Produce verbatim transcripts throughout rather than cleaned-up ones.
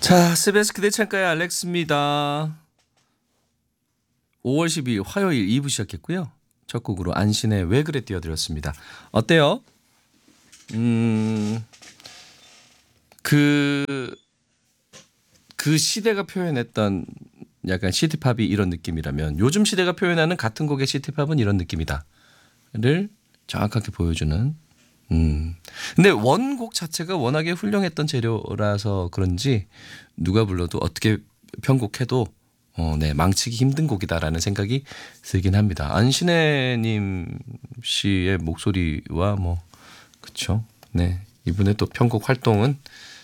자, 스베스 그대 창가의 알렉스입니다. 오월 십이일 화요일 이 부 시작했고요. 첫 곡으로 안신의 왜 그래 띄워드렸습니다. 어때요? 음, 그, 그 시대가 표현했던 약간 시티팝이 이런 느낌이라면 요즘 시대가 표현하는 같은 곡의 시티팝은 이런 느낌이다를 정확하게 보여주는. 음. 근데 원곡 자체가 워낙에 훌륭했던 재료라서 그런지 누가 불러도 어떻게 편곡해도 어, 네, 망치기 힘든 곡이다라는 생각이 들긴 합니다. 안신혜님 씨의 목소리와 뭐 그쵸? 네, 이분의 또 편곡 활동은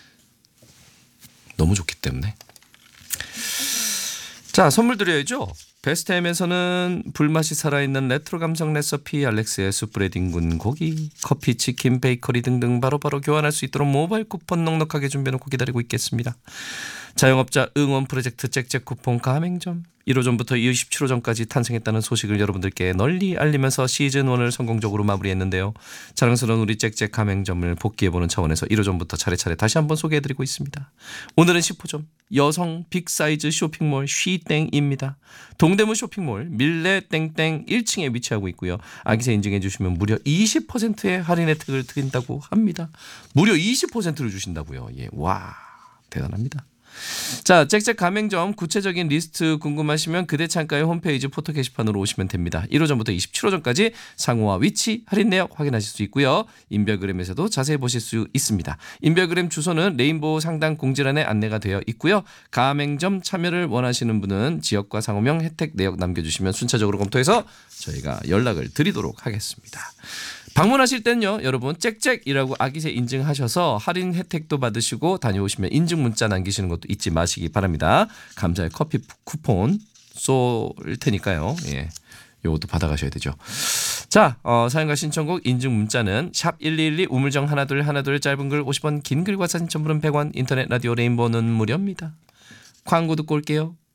너무 좋기 때문에. 자, 선물 드려야죠. 베스트햄에서는 불맛이 살아있는 레트로 감성 레시피 알렉스의 숯브레딩 군 고기, 커피, 치킨, 베이커리 등등 바로바로 교환할 수 있도록 모바일 쿠폰 넉넉하게 준비해놓고 기다리고 있겠습니다. 자영업자 응원 프로젝트 잭잭 쿠폰 가맹점 일 호점부터 이십칠 호점까지 탄생했다는 소식을 여러분들께 널리 알리면서 시즌일을 성공적으로 마무리했는데요. 자랑스러운 우리 잭잭 가맹점을 복귀해보는 차원에서 일 호점부터 차례차례 다시 한번 소개해드리고 있습니다. 오늘은 십 호점 여성 빅사이즈 쇼핑몰 쉬땡입니다. 동대문 쇼핑몰 밀레 땡땡 일 층에 위치하고 있고요. 아기새 인증해 주시면 무려 이십 퍼센트의 할인 혜택을 드린다고 합니다. 무려 이십 퍼센트를 주신다고요. 예, 와 대단합니다. 자, 잭잭 가맹점 구체적인 리스트 궁금하시면 그대 창가의 홈페이지 포토 게시판으로 오시면 됩니다. 일 호점부터 이십칠 호점까지 상호와 위치, 할인 내역 확인하실 수 있고요. 인별그램에서도 자세히 보실 수 있습니다. 인별그램 주소는 레인보우 상단 공지란에 안내가 되어 있고요. 가맹점 참여를 원하시는 분은 지역과 상호명 혜택 내역 남겨주시면 순차적으로 검토해서 저희가 연락을 드리도록 하겠습니다. 방문하실 때는요, 여러분 잭잭이라고 아기새 인증하셔서 할인 혜택도 받으시고 다녀오시면 인증 문자 남기시는 것도 잊지 마시기 바랍니다. 감자의 커피 쿠폰 쏠 테니까요. 예, 요것도 받아가셔야 되죠. 자, 어, 사연과 신청곡 인증 문자는 샵 일이일이 우물정 하나둘 하나둘 짧은 글 오십 원 긴 글과 사진 첨부는 백 원 인터넷 라디오 레인보우는 무료입니다. 광고 듣고 올게요.